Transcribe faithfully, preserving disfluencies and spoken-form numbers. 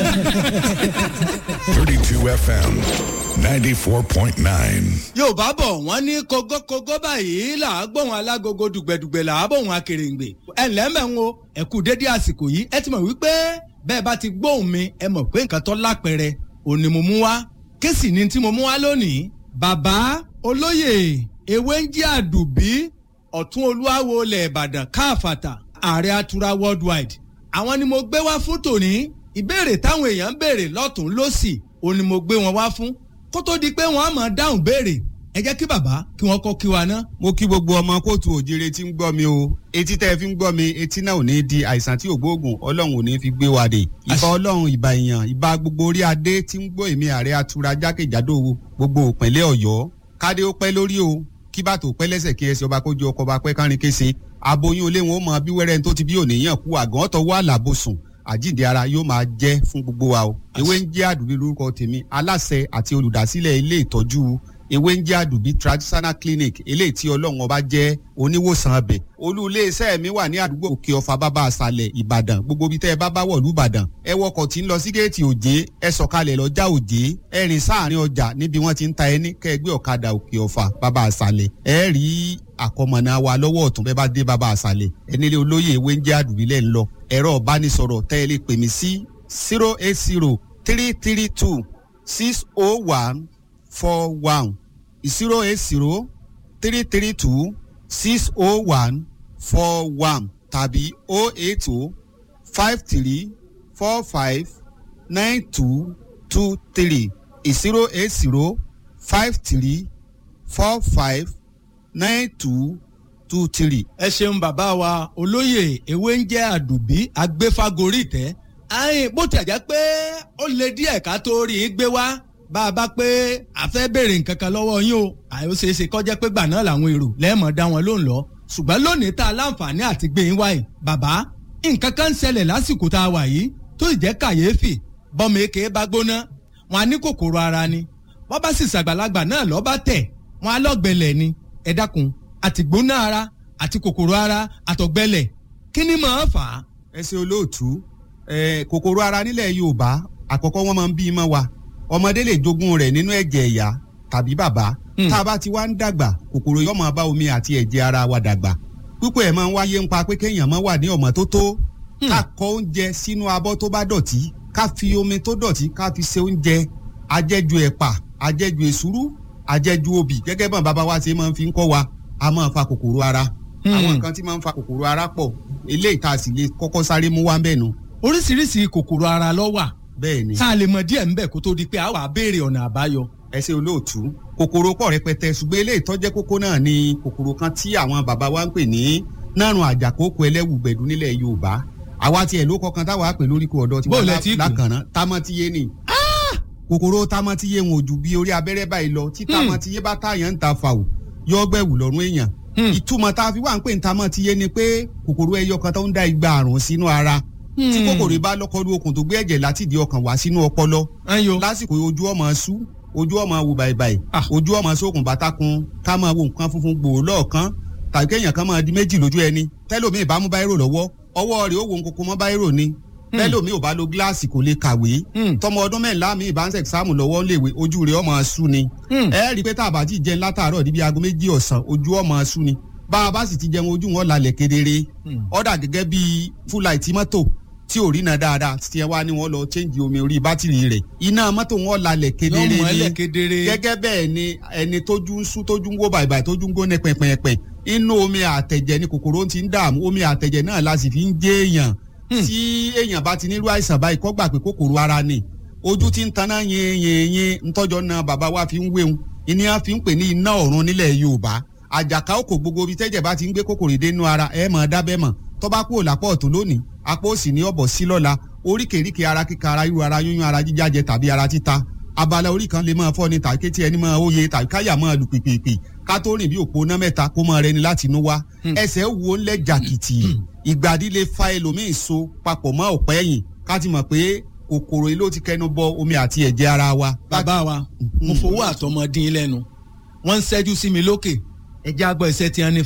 thirty-two F M ninety-four point nine. Yorùbá bọ̀ wọ́n ní kógókógó báyìí là á gbóhùn alágogo dùgbẹ̀dùgbẹ̀ là á bóhùn akèrèǹgbè. ẹ ǹlẹ́ mẹ́rin o ẹ kú dédé àsìkò yìí ẹ ti mọ̀ wípé bẹ́ẹ̀ bá ti gbóhùn mi ẹ mọ̀ pé nǹkan tó lápẹẹrẹ òní mo mú wá. Kéèsì ni tí mo mú wá lónìí. Bàbá olóyè ewé ń jí àdùbí ọ̀tún olúwawo ilẹ̀ Ìbàdàn káàfàtà ààrẹ atura worldwide. Àwọn ni mo gbé wá fún tòní. Ìbéèrè táwọn èèyàn ń béèrè lọ́tún lósì òní mo gbé wọn wá fún. Kó tó di pé wọ́n á máa dáhùn béèrè ẹ jẹ́ kí bàbá kí wọ́n kọ́ kí wa ná. Mo kí gbogbo ọmọ kóòtù òjìrè tí ń gbọ́ mi o etí tẹ́ ẹ fi ń gbọ́ mi etí náà ò ní di àìsàn tí ò gbóògùn Ọlọ́run ò ní fi gbé wa dé. Ìbà Ọlọ́run ìbà èèyàn ìbà gbogbo orí adé tí ń gbọ́ èmi ààrẹ atura jákèjádò gbogbo ìpínlẹ̀ Ọ̀yọ́ kádé ó pẹ́ lórí o kí bàtò pẹ́ lẹ́sẹ̀ kí ẹsẹ̀ ọba kójú ọkọ̀ bá pẹ́ kárin kése aboyún olé wọn ó mọ bí wẹ́rẹ́ tó ti bí òníyàn kú àgàn ọ̀tọ̀ wà lábòsùn àjíǹde ara yóò máa jẹ́ fún gbogbo wa o. Ewé ń jẹ́ àdùbí lórúkọ tèmi aláṣẹ àti olùdásílẹ̀ ilé ìtọ́jú ewé ń jẹ́ àdùbí traditional clinic eléyìí tí Ọlọ́run ọba jẹ́ oníwòsàn abẹ. Olú iléeṣẹ́ mi wà ní àdúgbò Òkè Ọ̀fà bàbá àṣàlẹ̀ Ìbàdàn gbogbo ibi tẹ́ ẹ bá bá wọ̀lú Ìbàdàn ẹ wọkọ̀ tí ń lọ sí géètì Òjé ẹ sọ̀kalẹ̀ lọ́jà Òjé ẹ rìn sáàrin ọjà níbi wọ́n ti ń ta ẹni kẹgbẹ́ ọ̀kadà Òkè Ọ̀fà bàbá àṣàlẹ̀ ẹ rí àkọmọ̀nà wa lọ́wọ́ ọ̀tún bẹ́ẹ̀ bá dé bàbá àṣàlẹ̀ ẹnilé olóyè ewé ń jẹ́ àdùbí lẹ́ ń lọ ẹ̀rọ ìbánisọ̀rọ̀ tẹ́ ẹ lè pè mí sí zero eight zero three three two six oh one four one zero eight zero three three two six oh one four one tàbí oh eight oh five three four five nine two two three zero eight zero five three four five nine two two three. Ẹ ṣeun bàbá wa olóyè ewé ń jẹ́ àdùbí agbéfágorí tẹ́. Àyìn bó ti àjẹ́ pé ó lè díẹ̀ ká tó rí i gbé wá bá a bá pé a fẹ́ béèrè nǹkan kan lọ́wọ́ yín o àyò ṣeé ṣe kọjá pé gbà náà làwọn èrò lẹ́ẹ̀mọ́ dá wọn lóhùn lọ ṣùgbọ́n lónìí tá a láǹfààní àti gbé yín wáyé bàbá nǹkan kan ń ṣẹlẹ̀ lásìkò tá a wà yìí tó ì jẹ́ kàyéfì bọ́mọ èké bá gbóná wọn á ní kòkòrò ara ni wọ́n bá sì ṣàgbàlagbà náà lọ́ bá tẹ̀ wọn á lọ́gbẹ̀lẹ̀ ni ẹ dákun àti gbóná ara àti kòkòrò ara àtọ̀gbẹ̀lẹ̀ kí ni máa fà á. Ẹ ṣe olóòtú kòkòrò ara nílẹ̀ Yorùbá àkọ́kọ́ wọ́n máa ń bí mọ́ wa ọmọdé lè jogún rẹ̀ nínú ẹ̀jẹ̀ ìyá tàbí bàbá tá a bá ti wá ń dàgbà kòkòrò yóò máa bá omi àti ẹ̀jẹ̀ ara wa dàgbà púpọ̀ ẹ̀ máa ń wáyé ń pa pé kéèyàn máa wà ní ọ̀mọ́tótó ká kọ oúnjẹ sínú abọ́ tó bá dọ̀tí ká fi omi tó dọ̀tí ká fi ṣe oúnjẹ ajẹ́jú ẹ̀pà ajẹ́jú èsúrú ajẹ́jú obì gẹ́gẹ́ bọ́n bàbá wa ṣe máa ń fi ń kọ́ wa a máa fa kòkòrò ara àwọn nǹkan tí máa ń fa kòkòrò ara pọ̀ eléyìí tá a sì lè kọ́kọ́ sáré mú wá bẹ́ẹ̀ nu. Oríṣiríṣi kòkòrò ara ló wà bẹ́ẹ̀ni tá a lè mọ díẹ̀ ńbẹ̀ kó tó di pé a wà béèrè ọ̀nà àbáyọ. Ẹ ṣe olóòtú kòkòrò pọ̀ rẹpẹtẹ ṣùgbọ́n eléyìí tó jẹ́ kókó náà ni kòkòrò kan tí àwọn bàbá wa ń pè ní nárùn àjàkókò ẹlẹ́wù gbẹ̀dú nílẹ̀ Yorùbá àwa tiẹ̀ ló kọkan táwa pè lórí kó ọ̀dọ́ tí wọ́n lákànná támọ́tíyé ni. Kòkòrò támọ́tíyé wọn ò ju bí orí abẹ́rẹ́ báyìí lọ tí támọ́tíyé bá táyàn ń ta fàwọ̀ yọ gbẹ̀wù lọ́rùn èèyàn. Ìtumọ̀ tá a fi wà ń pè ní támọ́tíyé ni pé kòkòrò ẹyọ kan tó ń dá igba àrùn sínú ara tí kòkòrò bá lọ́kọ́lú okùn tó gbé ẹ̀jẹ̀ láti di ọkàn wá sínú ọpọlọ lásìkò ojú ọmọ sú ojú ọmọ wò bàìbàì ojú ọmọ sókùn bàtàkùn ká máa wo nǹkan funfun gbòò lọ́ọ̀kan tàbí kéèyàn kan máa di méjì lójú ẹni tẹ́lòmíì bá mú báírò lọ́wọ́ ọwọ́ rẹ̀ ó wo nkoko mọ́ báírò ni tẹ́lòmíì ò bá lo gíláàsì kò lè kàwé tọmọ ọdún mẹ́ńlá mi ìbá ń sẹ̀sáàmù lọ́wọ́ léwe ojú rẹ̀ ọmọ sú ni ẹ rí i pé tá a bá ti jẹun látàárọ̀ níbi aago méjì ọ̀sán ojú ọmọ sú ni bá a bá sì ti jẹun ojú wọn lálẹ́ kedere ọ̀dà gẹ́gẹ́ bíi fúláìtì mọ́tò tí ò rí na dáadáa tí ẹ wá ní wọn lọ change omi orí bátìrì rẹ̀ iná mọ́tò wọn lálẹ́ kedere ni gẹ́gẹ́ bẹ́ẹ̀ ni ẹni tójú ń sú tójú ń wó bàìbàì tójú ń gbóná pẹ̀pẹ̀pẹ̀ inú omi àtẹ̀jẹ̀ ni kòkòrò ti ń dààmú omi àtẹ̀jẹ̀ náà la sì fi ń jẹ́ èèyàn tí èèyàn bá ti nílò àìsàn báyìí kó gbà pé kòkòrò ara ni ojú ti ń taná yin yin yin ntọ́jọ́ náà bàbá wa fi ń wéhun ìní a fi ń pè ní iná ọ̀run nílẹ̀ Yorùbá àjàká òkò gbogbo ibi tẹ́jẹ̀ bá ti ń gbé kòkòrò dénú ara ẹ̀ mọ̀ dábẹ́ mọ̀ tó bá kúrò lápò ọ̀tún lónìí apá òsì ní ọ̀bọ̀ sí lọ́la oríkèéríkèé ara kíka ara ríru ara yúnyún ara jíjájẹ tàbí ara títa abala orí kan lè máa fọ́ ni tàbí kétí ẹni máa óye tàbí káyà máa lù pìpìpì ká tó rìn bí òpó ná mẹ́ta kó máa rẹni láti inú wá ẹsẹ̀ wo ńlẹ̀ jàkìtì ìgbàdí lè fa ẹlòmíì so papọ̀ mọ́ ọ̀pẹ́ ẹ̀yìn ká ti mọ̀ pé kòkòrò ilé ó ti kẹnu bọ omi àti ẹ̀jẹ̀ ara wa. bàbá wa mo fowó àtọmọdín lẹ́nu wọ́n ń ṣẹ́jú sí mi lókè ẹ̀jẹ̀ àgbọ̀ ìṣẹ́ tí wọ́n ní